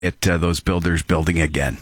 get those builders building again?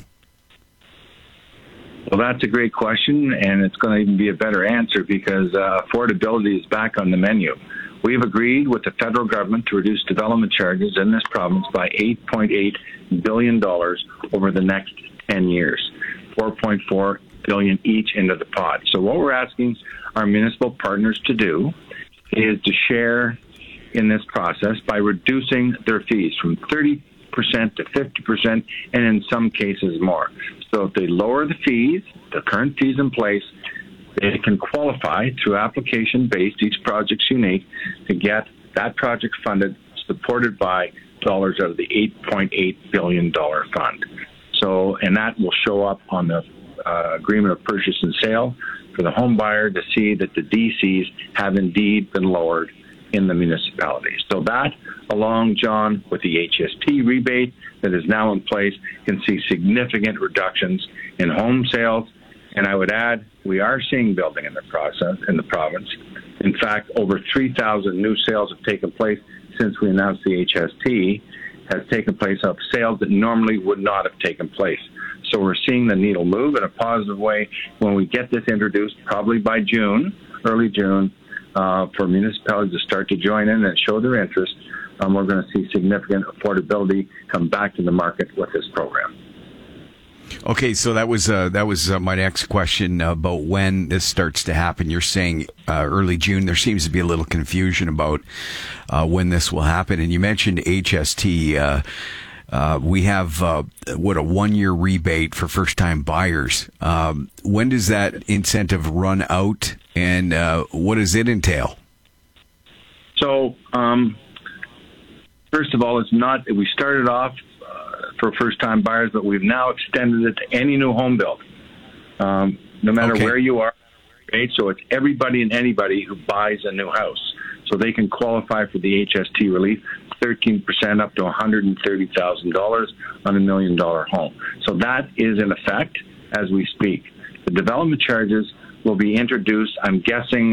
Well, that's a great question, and it's going to even be a better answer because affordability is back on the menu. We've agreed with the federal government to reduce development charges in this province by $8.8 billion over the next 10 years, $4.4 billion each into the pot. So what we're asking our municipal partners to do is to share in this process by reducing their fees from 30% to 50%, and in some cases more. So if they lower the fees, the current fees in place, they can qualify through application-based, each project's unique, to get that project funded, supported by dollars out of the $8.8 billion fund. So, and that will show up on the agreement of purchase and sale for the home buyer to see that the DCs have indeed been lowered in the municipality. So that, along, John, with the HST rebate that is now in place, can see significant reductions in home sales. And I would add, we are seeing building in the province. In fact, over 3,000 new sales have taken place since we announced the HST, has taken place of sales that normally would not have taken place. So we're seeing the needle move in a positive way. When we get this introduced, probably by June, early June, for municipalities to start to join in and show their interest, we're going to see significant affordability come back to the market with this program. Okay, so that was my next question about when this starts to happen. You're saying early June. There seems to be a little confusion about when this will happen. And you mentioned HST. We have a 1-year rebate for first-time buyers. When does that incentive run out, and what does it entail? So, first of all, it's not. We started off for first-time buyers, but we've now extended it to any new home build, no matter where you are. Right? So it's everybody and anybody who buys a new house. So they can qualify for the HST relief, 13% up to $130,000 on a $1 million home. So that is in effect as we speak. The development charges will be introduced, I'll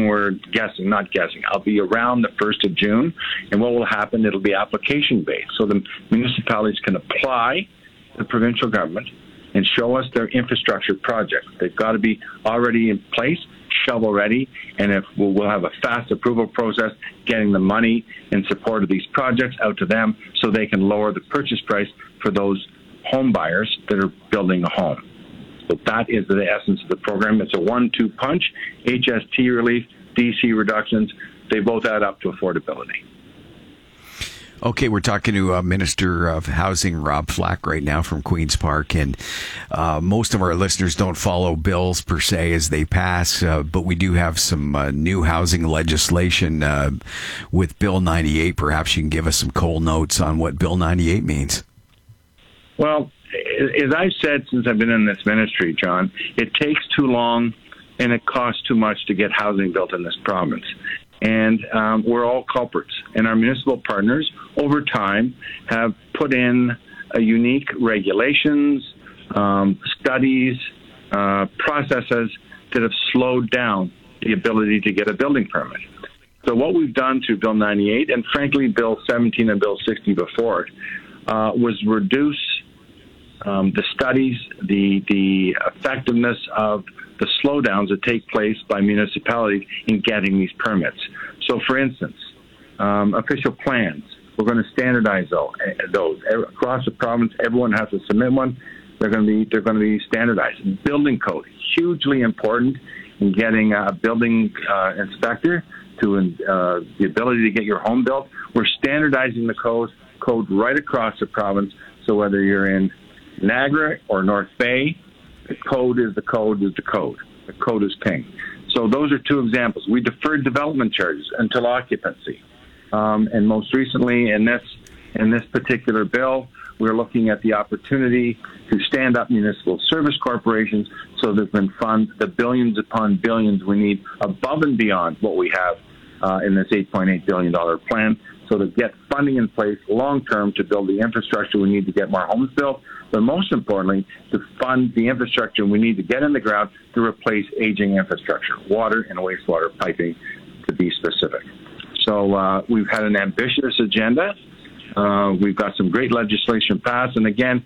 be around the 1st of June. And what will happen, it'll be application-based. So the municipalities can apply to the provincial government and show us their infrastructure projects. They've got to be already in place, shovel-ready, and if we'll have a fast approval process, getting the money in support of these projects out to them so they can lower the purchase price for those home buyers that are building a home. So that is the essence of the program. It's a 1-2 punch. HST relief, DC reductions, they both add up to affordability. Okay, we're talking to Minister of Housing, Rob Flack, right now from Queen's Park. And most of our listeners don't follow bills per se as they pass, but we do have some new housing legislation with Bill 98. Perhaps you can give us some cold notes on what Bill 98 means. Well, as I've said since I've been in this ministry, John, it takes too long and it costs too much to get housing built in this province. And we're all culprits. And our municipal partners, over time, have put in unique regulations, studies, processes that have slowed down the ability to get a building permit. So what we've done through Bill 98, and frankly Bill 17 and Bill 60 before it, was reduce the studies, the effectiveness of the slowdowns that take place by municipalities in getting these permits. So, for instance, official plans, we're going to standardize those across the province. Everyone has to submit one. They're going to be standardized. Building code, hugely important in getting a building inspector to the ability to get your home built. We're standardizing the code right across the province. So whether you're in Niagara or North Bay, the code is the code is the code. The code is king. So those are two examples. We deferred development charges until occupancy. And most recently in this particular bill, we're looking at the opportunity to stand up municipal service corporations so that we can fund the billions upon billions we need above and beyond what we have in this $8.8 billion plan, so to get funding in place long-term to build the infrastructure we need to get more homes built, but most importantly, to fund the infrastructure we need to get in the ground to replace aging infrastructure, water and wastewater piping, to be specific. So we've had an ambitious agenda, We've got some great legislation passed. And again,